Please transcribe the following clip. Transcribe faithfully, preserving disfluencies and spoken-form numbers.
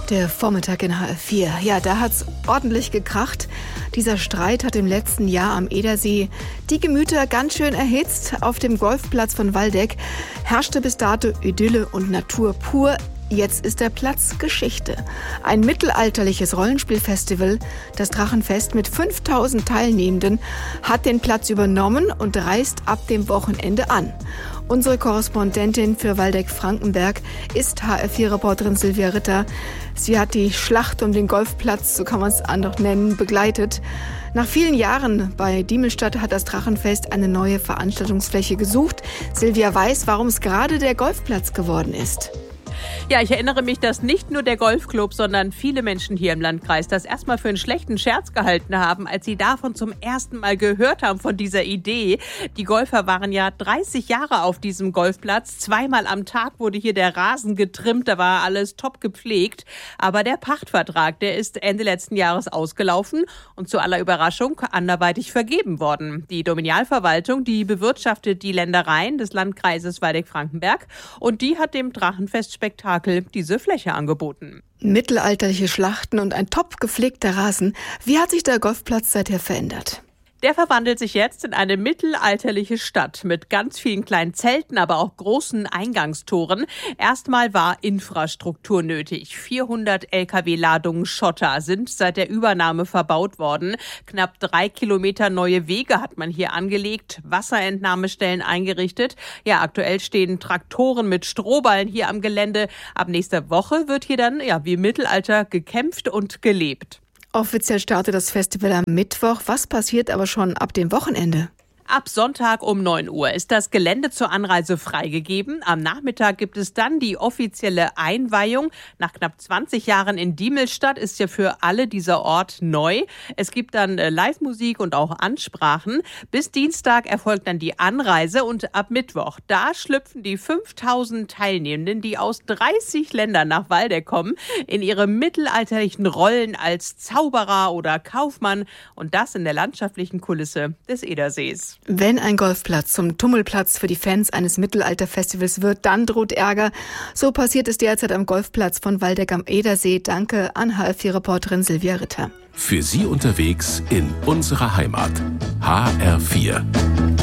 Der Vormittag in H R vier. Ja, da hat's ordentlich gekracht. Dieser Streit hat im letzten Jahr am Edersee die Gemüter ganz schön erhitzt. Auf dem Golfplatz von Waldeck herrschte bis dato Idylle und Natur pur. Jetzt ist der Platz Geschichte. Ein mittelalterliches Rollenspielfestival, das Drachenfest mit fünftausend Teilnehmenden, hat den Platz übernommen und reist ab dem Wochenende an. Unsere Korrespondentin für Waldeck-Frankenberg ist H R vier-Reporterin Silvia Ritter. Sie hat die Schlacht um den Golfplatz, so kann man es anders nennen, begleitet. Nach vielen Jahren bei Diemelstadt hat das Drachenfest eine neue Veranstaltungsfläche gesucht. Silvia weiß, warum es gerade der Golfplatz geworden ist. Ja, ich erinnere mich, dass nicht nur der Golfclub, sondern viele Menschen hier im Landkreis das erstmal für einen schlechten Scherz gehalten haben, als sie davon zum ersten Mal gehört haben, von dieser Idee. Die Golfer waren ja dreißig Jahre auf diesem Golfplatz. Zweimal am Tag wurde hier der Rasen getrimmt, da war alles top gepflegt. Aber der Pachtvertrag, der ist Ende letzten Jahres ausgelaufen und zu aller Überraschung anderweitig vergeben worden. Die Domanialverwaltung, die bewirtschaftet die Ländereien des Landkreises Waldeck-Frankenberg und die hat dem Drachenfestspektakel diese Fläche angeboten. Mittelalterliche Schlachten und ein top gepflegter Rasen. Wie hat sich der Golfplatz seither verändert? Der verwandelt sich jetzt in eine mittelalterliche Stadt mit ganz vielen kleinen Zelten, aber auch großen Eingangstoren. Erstmal war Infrastruktur nötig. vierhundert L K W-Ladungen Schotter sind seit der Übernahme verbaut worden. Knapp drei Kilometer neue Wege hat man hier angelegt, Wasserentnahmestellen eingerichtet. Ja, aktuell stehen Traktoren mit Strohballen hier am Gelände. Ab nächster Woche wird hier dann, ja, wie im Mittelalter gekämpft und gelebt. Offiziell startet das Festival am Mittwoch. Was passiert aber schon ab dem Wochenende? Ab Sonntag um neun Uhr ist das Gelände zur Anreise freigegeben. Am Nachmittag gibt es dann die offizielle Einweihung. Nach knapp zwanzig Jahren in Diemelstadt ist ja für alle dieser Ort neu. Es gibt dann Live-Musik und auch Ansprachen. Bis Dienstag erfolgt dann die Anreise und ab Mittwoch, da schlüpfen die fünftausend Teilnehmenden, die aus dreißig Ländern nach Waldeck kommen, in ihre mittelalterlichen Rollen als Zauberer oder Kaufmann und das in der landschaftlichen Kulisse des Edersees. Wenn ein Golfplatz zum Tummelplatz für die Fans eines Mittelalterfestivals wird, dann droht Ärger. So passiert es derzeit am Golfplatz von Waldeck am Edersee. Danke an H R vier-Reporterin Silvia Ritter. Für Sie unterwegs in unserer Heimat. H R vier.